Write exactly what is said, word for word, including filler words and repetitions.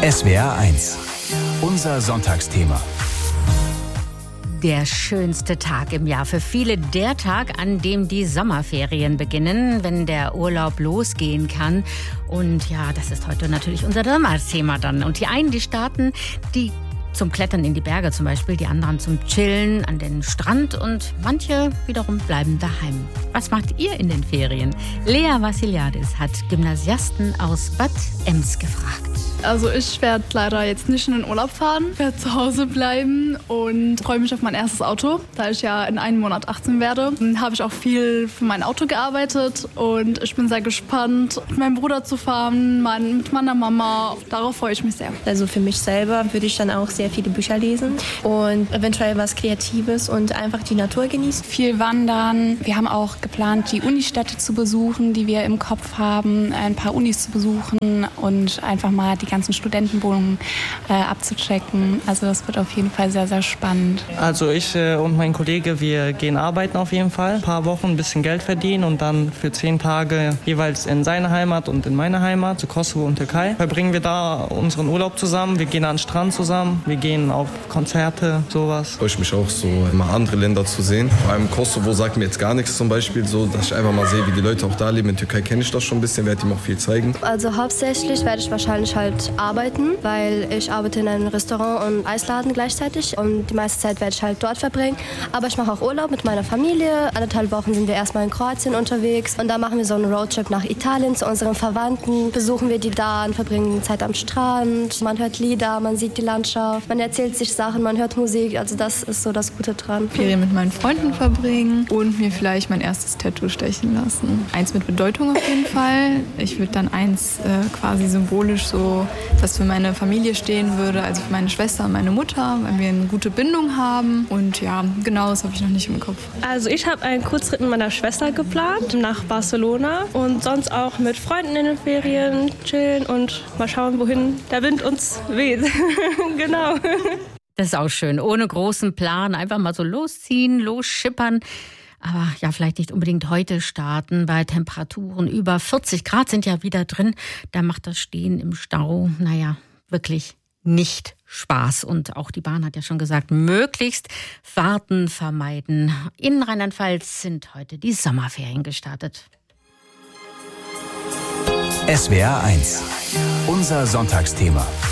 S W R eins. Unser Sonntagsthema. Der schönste Tag im Jahr. Für viele der Tag, an dem die Sommerferien beginnen, wenn der Urlaub losgehen kann. Und ja, das ist heute natürlich unser Sommerthema dann. Und die einen, die starten, die zum Klettern in die Berge zum Beispiel, die anderen zum Chillen an den Strand und manche wiederum bleiben daheim. Was macht ihr in den Ferien? Lea Vassiliadis hat Gymnasiasten aus Bad Ems gefragt. Also ich werde leider jetzt nicht in den Urlaub fahren, werde zu Hause bleiben und freue mich auf mein erstes Auto. Da ich ja in einem Monat achtzehn werde, habe ich auch viel für mein Auto gearbeitet und ich bin sehr gespannt, mit meinem Bruder zu fahren, mit meiner Mama. Darauf freue ich mich sehr. Also für mich selber würde ich dann auch sehr viele Bücher lesen und eventuell was Kreatives und einfach die Natur genießen. Viel wandern. Wir haben auch geplant, die Unistädte zu besuchen, die wir im Kopf haben, ein paar Unis zu besuchen und einfach mal die ganzen Studentenwohnungen äh, abzuchecken. Also das wird auf jeden Fall sehr, sehr spannend. Also ich äh, und mein Kollege, wir gehen arbeiten auf jeden Fall. Ein paar Wochen ein bisschen Geld verdienen und dann für zehn Tage jeweils in seine Heimat und in meine Heimat, zu Kosovo und Türkei. Verbringen wir da unseren Urlaub zusammen. Wir gehen an den Strand zusammen. Wir gehen auf Konzerte, sowas. Ich freue mich auch so, immer andere Länder zu sehen. Vor allem Kosovo sagt mir jetzt gar nichts zum Beispiel, so, dass ich einfach mal sehe, wie die Leute auch da leben. In Türkei kenne ich das schon ein bisschen, werde ihm auch viel zeigen. Also hauptsächlich werde ich wahrscheinlich halt arbeiten, weil ich arbeite in einem Restaurant und Eisladen gleichzeitig und die meiste Zeit werde ich halt dort verbringen. Aber ich mache auch Urlaub mit meiner Familie. Anderthalb Wochen sind wir erstmal in Kroatien unterwegs und dann machen wir so einen Roadtrip nach Italien zu unseren Verwandten. Besuchen wir die da und verbringen Zeit am Strand. Man hört Lieder, man sieht die Landschaft, man erzählt sich Sachen, man hört Musik. Also das ist so das Gute dran. Ferien mit meinen Freunden verbringen und mir vielleicht mein erstes Tattoo stechen lassen. Eins mit Bedeutung auf jeden Fall. Ich würde dann eins äh, quasi symbolisch so, was für meine Familie stehen würde, also für meine Schwester und meine Mutter, weil wir eine gute Bindung haben. Und ja, genau, das habe ich noch nicht im Kopf. Also ich habe einen Kurzritt mit meiner Schwester geplant nach Barcelona und sonst auch mit Freunden in den Ferien chillen und mal schauen, wohin der Wind uns weht. Genau. Das ist auch schön. Ohne großen Plan, einfach mal so losziehen, losschippern. Aber ja, vielleicht nicht unbedingt heute starten, bei Temperaturen über vierzig Grad sind ja wieder drin. Da macht das Stehen im Stau, naja, wirklich nicht Spaß. Und auch die Bahn hat ja schon gesagt, möglichst Fahrten vermeiden. In Rheinland-Pfalz sind heute die Sommerferien gestartet. S W R eins. Unser Sonntagsthema.